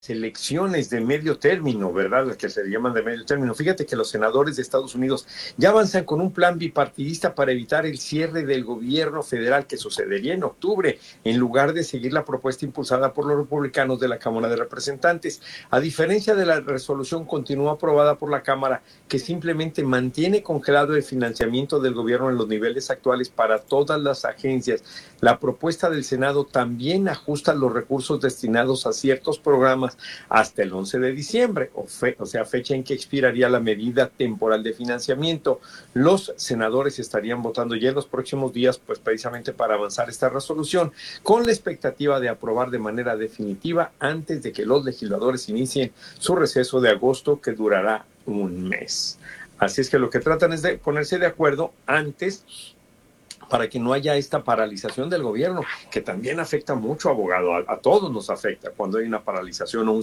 elecciones de medio término, ¿verdad? Las que se llaman de medio término. Fíjate que los senadores de Estados Unidos ya avanzan con un plan bipartidista para evitar el cierre del gobierno federal que sucedería en octubre, en lugar de seguir la propuesta impulsada por los republicanos de la Cámara de Representantes. A diferencia de la resolución continúa aprobada por la Cámara, que simplemente mantiene congelado el financiamiento del gobierno en los niveles actuales para todas las agencias. La propuesta del Senado también ajusta los recursos destinados a ciertos programas hasta el 11 de diciembre, o sea, fecha en que expiraría la medida temporal de financiamiento. Los senadores estarían votando ya en los próximos días, pues precisamente para avanzar esta resolución, con la expectativa de aprobar de manera definitiva antes de que los legisladores inicien su receso de agosto, que durará un mes. Así es que lo que tratan es de ponerse de acuerdo antes para que no haya esta paralización del gobierno, que también afecta mucho, abogado, a todos nos afecta cuando hay una paralización o un